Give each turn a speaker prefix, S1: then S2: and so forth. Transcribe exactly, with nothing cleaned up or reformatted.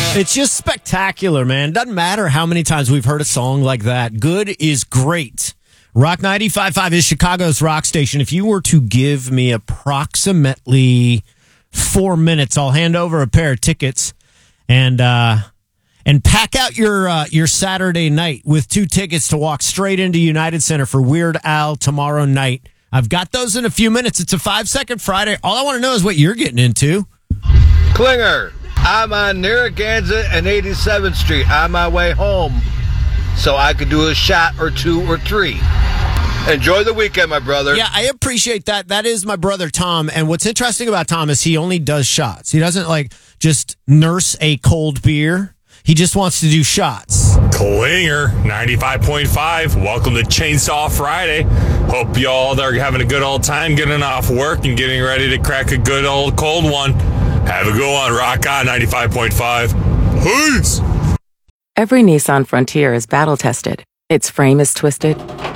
S1: It's just spectacular, man. Doesn't matter how many times we've heard a song like that. Good is great. Rock ninety-five point five is Chicago's rock station. If you were to give me approximately four minutes, I'll hand over a pair of tickets and uh, and pack out your uh, your Saturday night with two tickets to walk straight into United Center for Weird Al tomorrow night. I've got those in a few minutes. It's a five-second Friday. All I want to know is what you're getting into.
S2: Klinger, I'm on Narragansett and eighty-seventh Street on my way home, so I could do a shot or two or three. Enjoy the weekend, my brother.
S1: Yeah, I appreciate that. That is my brother, Tom. And what's interesting about Tom is he only does shots. He doesn't, like, just nurse a cold beer. He just wants to do shots.
S3: Klinger, ninety-five point five. Welcome to Chainsaw Friday. Hope y'all are having a good old time getting off work and getting ready to crack a good old cold one. Have a good one. Rock on ninety-five point five. Peace.
S4: Every Nissan Frontier is battle-tested. Its frame is twisted.